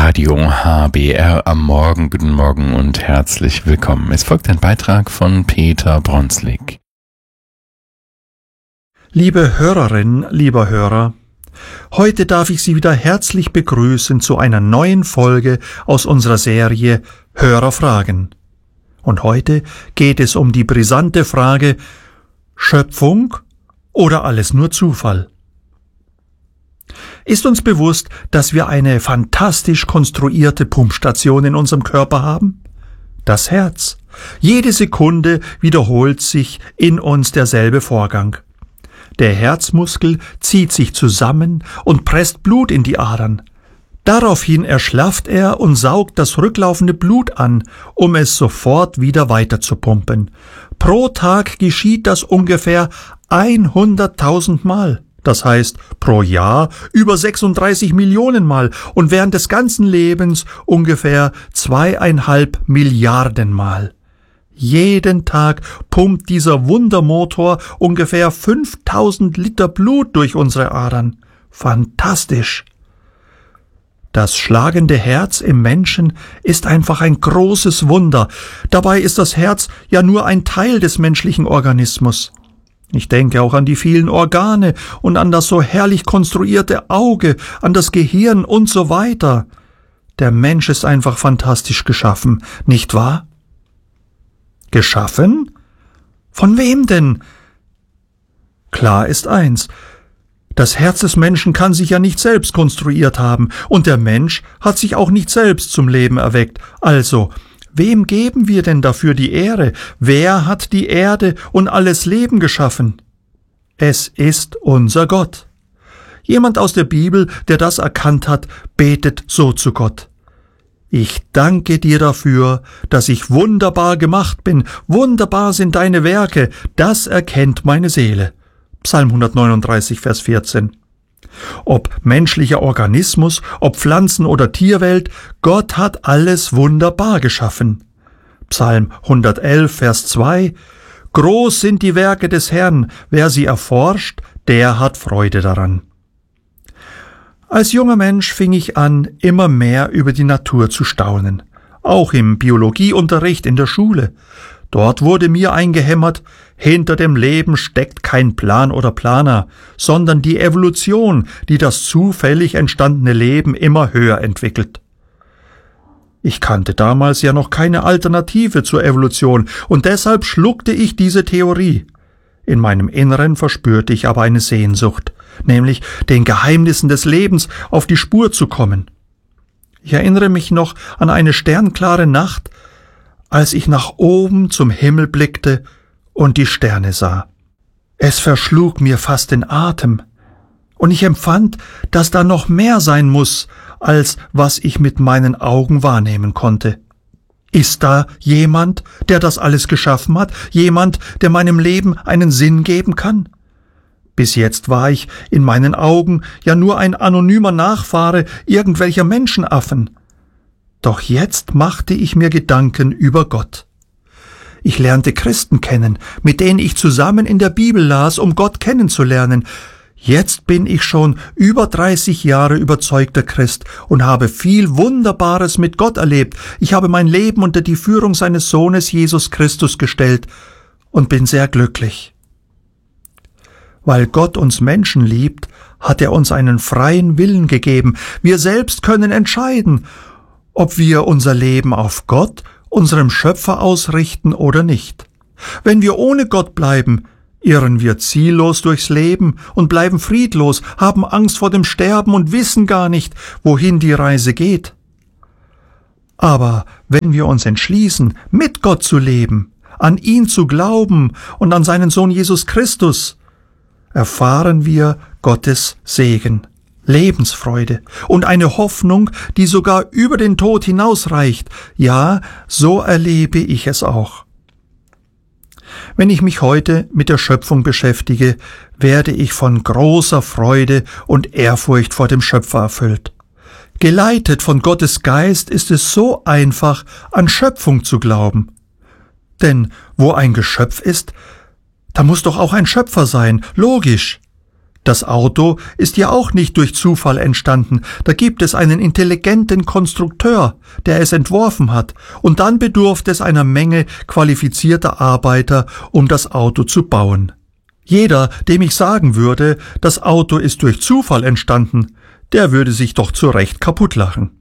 Radio HBR am Morgen. Guten Morgen und herzlich willkommen. Es folgt ein Beitrag von Peter Bronslik. Liebe Hörerin, lieber Hörer, heute darf ich Sie wieder herzlich begrüßen zu einer neuen Folge aus unserer Serie Hörerfragen. Und heute geht es um die brisante Frage: Schöpfung oder alles nur Zufall? Ist uns bewusst, dass wir eine fantastisch konstruierte Pumpstation in unserem Körper haben? Das Herz. Jede Sekunde wiederholt sich in uns derselbe Vorgang. Der Herzmuskel zieht sich zusammen und presst Blut in die Adern. Daraufhin erschlafft er und saugt das rücklaufende Blut an, um es sofort wieder weiter zu pumpen. Pro Tag geschieht das ungefähr 100.000 Mal. Das heißt, pro Jahr über 36 Millionen Mal und während des ganzen Lebens ungefähr 2,5 Milliarden Mal. Jeden Tag pumpt dieser Wundermotor ungefähr 5000 Liter Blut durch unsere Adern. Fantastisch! Das schlagende Herz im Menschen ist einfach ein großes Wunder. Dabei ist das Herz ja nur ein Teil des menschlichen Organismus. Ich denke auch an die vielen Organe und an das so herrlich konstruierte Auge, an das Gehirn und so weiter. Der Mensch ist einfach fantastisch geschaffen, nicht wahr? Geschaffen? Von wem denn? Klar ist eins: Das Herz des Menschen kann sich ja nicht selbst konstruiert haben, und der Mensch hat sich auch nicht selbst zum Leben erweckt. Also, wem geben wir denn dafür die Ehre? Wer hat die Erde und alles Leben geschaffen? Es ist unser Gott. Jemand aus der Bibel, der das erkannt hat, betet so zu Gott: Ich danke dir dafür, dass ich wunderbar gemacht bin. Wunderbar sind deine Werke. Das erkennt meine Seele. Psalm 139, Vers 14. Ob menschlicher Organismus, ob Pflanzen- oder Tierwelt, Gott hat alles wunderbar geschaffen. Psalm 111, Vers 2. Groß sind die Werke des Herrn, wer sie erforscht, der hat Freude daran. Als junger Mensch fing ich an, immer mehr über die Natur zu staunen. Auch im Biologieunterricht in der Schule. Dort wurde mir eingehämmert: Hinter dem Leben steckt kein Plan oder Planer, sondern die Evolution, die das zufällig entstandene Leben immer höher entwickelt. Ich kannte damals ja noch keine Alternative zur Evolution, und deshalb schluckte ich diese Theorie. In meinem Inneren verspürte ich aber eine Sehnsucht, nämlich den Geheimnissen des Lebens auf die Spur zu kommen. Ich erinnere mich noch an eine sternklare Nacht, als ich nach oben zum Himmel blickte und die Sterne sah. Es verschlug mir fast den Atem, und ich empfand, dass da noch mehr sein muss, als was ich mit meinen Augen wahrnehmen konnte. Ist da jemand, der das alles geschaffen hat? Jemand, der meinem Leben einen Sinn geben kann? Bis jetzt war ich in meinen Augen ja nur ein anonymer Nachfahre irgendwelcher Menschenaffen. Doch jetzt machte ich mir Gedanken über Gott. Ich lernte Christen kennen, mit denen ich zusammen in der Bibel las, um Gott kennenzulernen. Jetzt bin ich schon über 30 Jahre überzeugter Christ und habe viel Wunderbares mit Gott erlebt. Ich habe mein Leben unter die Führung seines Sohnes Jesus Christus gestellt und bin sehr glücklich. Weil Gott uns Menschen liebt, hat er uns einen freien Willen gegeben. Wir selbst können entscheiden, ob wir unser Leben auf Gott, unserem Schöpfer, ausrichten oder nicht. Wenn wir ohne Gott bleiben, irren wir ziellos durchs Leben und bleiben friedlos, haben Angst vor dem Sterben und wissen gar nicht, wohin die Reise geht. Aber wenn wir uns entschließen, mit Gott zu leben, an ihn zu glauben und an seinen Sohn Jesus Christus, erfahren wir Gottes Segen, Lebensfreude und eine Hoffnung, die sogar über den Tod hinausreicht. Ja, so erlebe ich es auch. Wenn ich mich heute mit der Schöpfung beschäftige, werde ich von großer Freude und Ehrfurcht vor dem Schöpfer erfüllt. Geleitet von Gottes Geist ist es so einfach, an Schöpfung zu glauben. Denn wo ein Geschöpf ist, da muss doch auch ein Schöpfer sein, logisch. Das Auto ist ja auch nicht durch Zufall entstanden. Da gibt es einen intelligenten Konstrukteur, der es entworfen hat, und dann bedurfte es einer Menge qualifizierter Arbeiter, um das Auto zu bauen. Jeder, dem ich sagen würde, das Auto ist durch Zufall entstanden, der würde sich doch zu Recht kaputtlachen.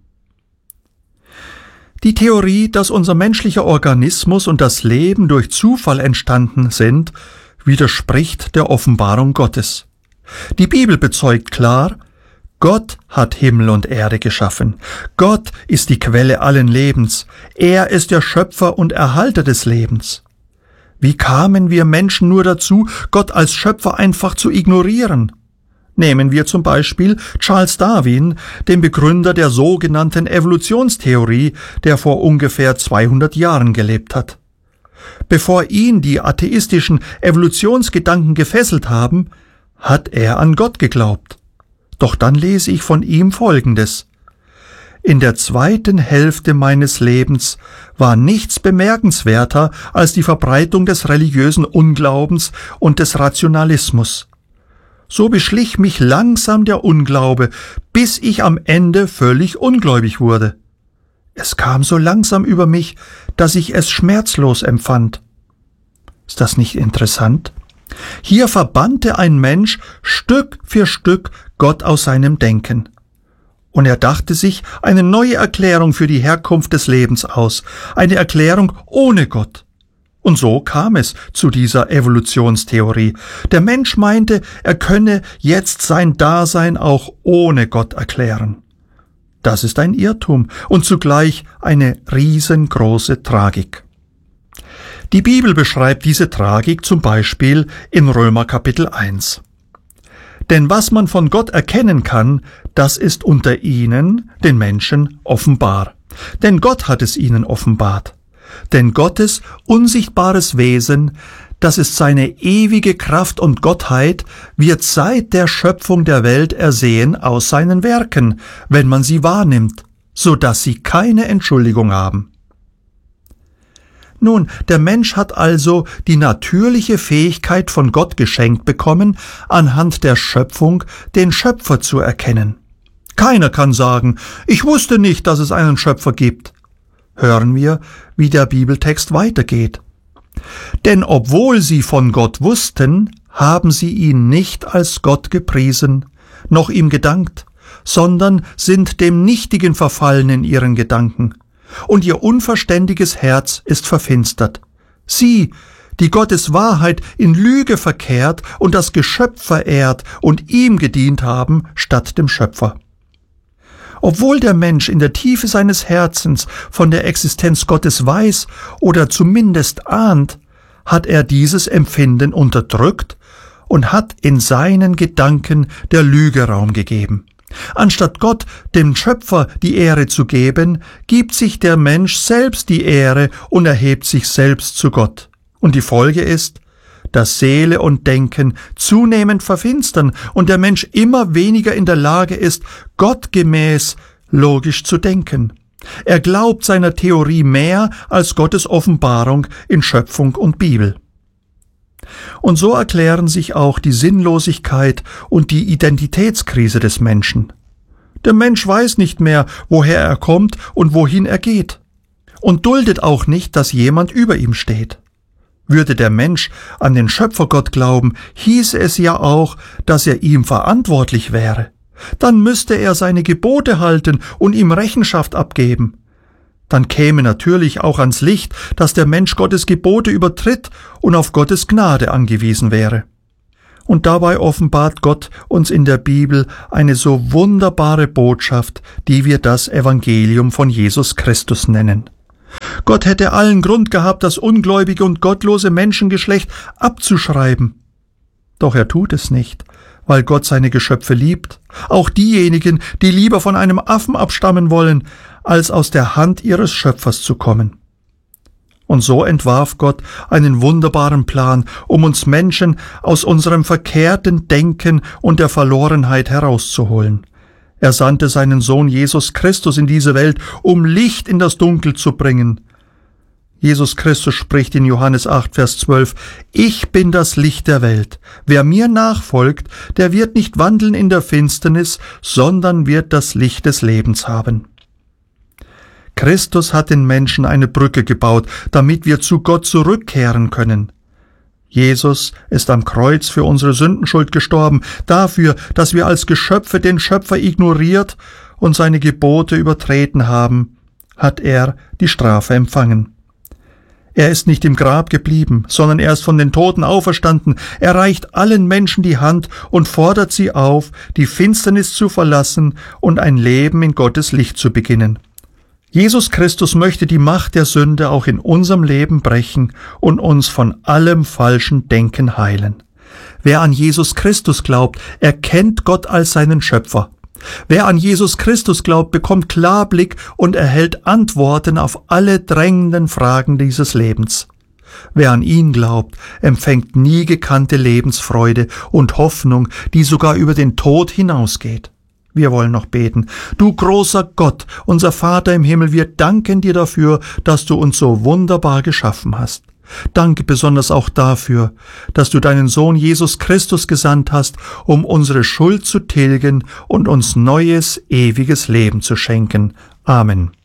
Die Theorie, dass unser menschlicher Organismus und das Leben durch Zufall entstanden sind, widerspricht der Offenbarung Gottes. Die Bibel bezeugt klar, Gott hat Himmel und Erde geschaffen. Gott ist die Quelle allen Lebens. Er ist der Schöpfer und Erhalter des Lebens. Wie kamen wir Menschen nur dazu, Gott als Schöpfer einfach zu ignorieren? Nehmen wir zum Beispiel Charles Darwin, den Begründer der sogenannten Evolutionstheorie, der vor ungefähr 200 Jahren gelebt hat. Bevor ihn die atheistischen Evolutionsgedanken gefesselt haben, hat er an Gott geglaubt. Doch dann lese ich von ihm Folgendes: In der zweiten Hälfte meines Lebens war nichts bemerkenswerter als die Verbreitung des religiösen Unglaubens und des Rationalismus. So beschlich mich langsam der Unglaube, bis ich am Ende völlig ungläubig wurde. Es kam so langsam über mich, dass ich es schmerzlos empfand. Ist das nicht interessant? Hier verbannte ein Mensch Stück für Stück Gott aus seinem Denken. Und er dachte sich eine neue Erklärung für die Herkunft des Lebens aus, eine Erklärung ohne Gott. Und so kam es zu dieser Evolutionstheorie. Der Mensch meinte, er könne jetzt sein Dasein auch ohne Gott erklären. Das ist ein Irrtum und zugleich eine riesengroße Tragik. Die Bibel beschreibt diese Tragik zum Beispiel in Römer Kapitel 1. Denn was man von Gott erkennen kann, das ist unter ihnen, den Menschen, offenbar. Denn Gott hat es ihnen offenbart. Denn Gottes unsichtbares Wesen, das ist seine ewige Kraft und Gottheit, wird seit der Schöpfung der Welt ersehen aus seinen Werken, wenn man sie wahrnimmt, so dass sie keine Entschuldigung haben. Nun, der Mensch hat also die natürliche Fähigkeit von Gott geschenkt bekommen, anhand der Schöpfung den Schöpfer zu erkennen. Keiner kann sagen, ich wusste nicht, dass es einen Schöpfer gibt. Hören wir, wie der Bibeltext weitergeht. Denn obwohl sie von Gott wussten, haben sie ihn nicht als Gott gepriesen, noch ihm gedankt, sondern sind dem Nichtigen verfallen in ihren Gedanken. Und ihr unverständiges Herz ist verfinstert. Sie, die Gottes Wahrheit in Lüge verkehrt und das Geschöpf verehrt und ihm gedient haben statt dem Schöpfer. Obwohl der Mensch in der Tiefe seines Herzens von der Existenz Gottes weiß oder zumindest ahnt, hat er dieses Empfinden unterdrückt und hat in seinen Gedanken der Lüge Raum gegeben. Anstatt Gott, dem Schöpfer, die Ehre zu geben, gibt sich der Mensch selbst die Ehre und erhebt sich selbst zu Gott. Und die Folge ist, dass Seele und Denken zunehmend verfinstern und der Mensch immer weniger in der Lage ist, gottgemäß logisch zu denken. Er glaubt seiner Theorie mehr als Gottes Offenbarung in Schöpfung und Bibel. Und so erklären sich auch die Sinnlosigkeit und die Identitätskrise des Menschen. Der Mensch weiß nicht mehr, woher er kommt und wohin er geht, und duldet auch nicht, dass jemand über ihm steht. Würde der Mensch an den Schöpfergott glauben, hieße es ja auch, dass er ihm verantwortlich wäre. Dann müsste er seine Gebote halten und ihm Rechenschaft abgeben. Dann käme natürlich auch ans Licht, dass der Mensch Gottes Gebote übertritt und auf Gottes Gnade angewiesen wäre. Und dabei offenbart Gott uns in der Bibel eine so wunderbare Botschaft, die wir das Evangelium von Jesus Christus nennen. Gott hätte allen Grund gehabt, das ungläubige und gottlose Menschengeschlecht abzuschreiben. Doch er tut es nicht, weil Gott seine Geschöpfe liebt, auch diejenigen, die lieber von einem Affen abstammen wollen, als aus der Hand ihres Schöpfers zu kommen. Und so entwarf Gott einen wunderbaren Plan, um uns Menschen aus unserem verkehrten Denken und der Verlorenheit herauszuholen. Er sandte seinen Sohn Jesus Christus in diese Welt, um Licht in das Dunkel zu bringen. Jesus Christus spricht in Johannes 8, Vers 12, »Ich bin das Licht der Welt. Wer mir nachfolgt, der wird nicht wandeln in der Finsternis, sondern wird das Licht des Lebens haben.« Christus hat den Menschen eine Brücke gebaut, damit wir zu Gott zurückkehren können. Jesus ist am Kreuz für unsere Sündenschuld gestorben, dafür, dass wir als Geschöpfe den Schöpfer ignoriert und seine Gebote übertreten haben, hat er die Strafe empfangen. Er ist nicht im Grab geblieben, sondern er ist von den Toten auferstanden. Er reicht allen Menschen die Hand und fordert sie auf, die Finsternis zu verlassen und ein Leben in Gottes Licht zu beginnen. Jesus Christus möchte die Macht der Sünde auch in unserem Leben brechen und uns von allem falschen Denken heilen. Wer an Jesus Christus glaubt, erkennt Gott als seinen Schöpfer. Wer an Jesus Christus glaubt, bekommt Klarblick und erhält Antworten auf alle drängenden Fragen dieses Lebens. Wer an ihn glaubt, empfängt nie gekannte Lebensfreude und Hoffnung, die sogar über den Tod hinausgeht. Wir wollen noch beten. Du großer Gott, unser Vater im Himmel, wir danken dir dafür, dass du uns so wunderbar geschaffen hast. Danke besonders auch dafür, dass du deinen Sohn Jesus Christus gesandt hast, um unsere Schuld zu tilgen und uns neues, ewiges Leben zu schenken. Amen.